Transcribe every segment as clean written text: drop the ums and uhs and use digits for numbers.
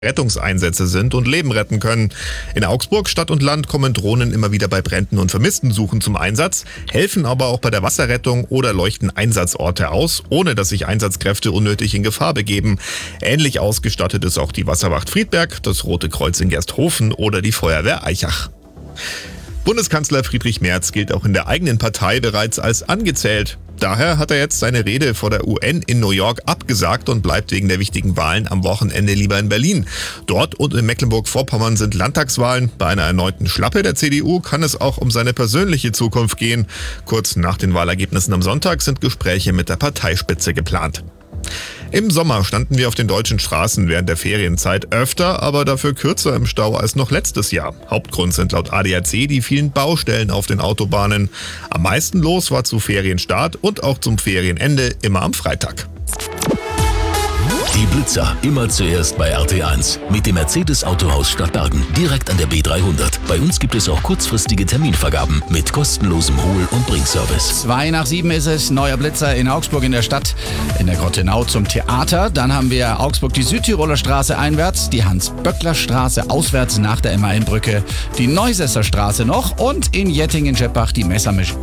Rettungseinsätze sind und Leben retten können. In Augsburg, Stadt und Land kommen Drohnen immer wieder bei Bränden und Vermisstensuchen zum Einsatz, helfen aber auch bei der Wasserrettung oder leuchten Einsatzorte aus, ohne dass sich Einsatzkräfte unnötig in Gefahr begeben. Ähnlich ausgestattet ist auch die Wasserwacht Friedberg, das Rote Kreuz in Gersthofen oder die Feuerwehr Aichach. Bundeskanzler Friedrich Merz gilt auch in der eigenen Partei bereits als angezählt. Daher hat er jetzt seine Rede vor der UN in New York abgesagt und bleibt wegen der wichtigen Wahlen am Wochenende lieber in Berlin. Dort und in Mecklenburg-Vorpommern sind Landtagswahlen. Bei einer erneuten Schlappe der CDU kann es auch um seine persönliche Zukunft gehen. Kurz nach den Wahlergebnissen am Sonntag sind Gespräche mit der Parteispitze geplant. Im Sommer standen wir auf den deutschen Straßen während der Ferienzeit öfter, aber dafür kürzer im Stau als noch letztes Jahr. Hauptgrund sind laut ADAC die vielen Baustellen auf den Autobahnen. Am meisten los war zu Ferienstart und auch zum Ferienende immer am Freitag. Die Blitzer immer zuerst bei RT1 mit dem Mercedes Autohaus Stadtbergen direkt an der B300. Bei uns gibt es auch kurzfristige Terminvergaben mit kostenlosem Hol- und Bringservice. 6:05 ist es, neuer Blitzer in Augsburg in der Stadt, in der Grottenau zum Theater. Dann haben wir Augsburg die Südtiroler Straße einwärts, die Hans-Böckler-Straße auswärts nach der MAN-Brücke, die Neusesser Straße noch und in Jettingen-Scheppach die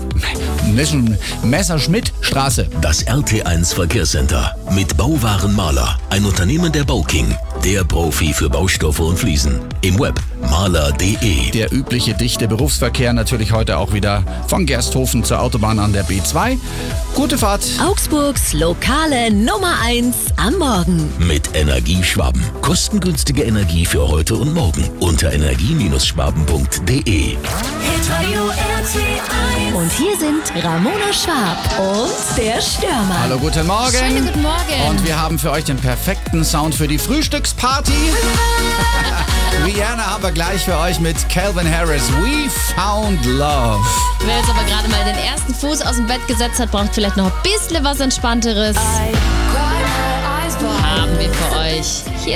Messerschmitt-Straße. Das RT1 Verkehrscenter mit Bauwaren Maler. Ein Unternehmen der Bauking, der Profi für Baustoffe und Fliesen. Im Web maler.de. Der übliche dichte Berufsverkehr natürlich heute auch wieder von Gersthofen zur Autobahn an der B2. Gute Fahrt. Augsburgs lokale Nummer 1 am Morgen. Mit Energieschwaben. Kostengünstige Energie für heute und morgen. Unter energie-schwaben.de. Und hier sind Ramona Schwab und der Stürmer. Hallo, guten Morgen. Schönen guten Morgen. Und wir haben für euch den perfekten Sound für die Frühstücksparty. Rihanna haben wir gleich für euch mit Calvin Harris. We Found Love. Wer jetzt aber gerade mal den ersten Fuß aus dem Bett gesetzt hat, braucht vielleicht noch ein bisschen was Entspannteres. Haben wir für euch. Hier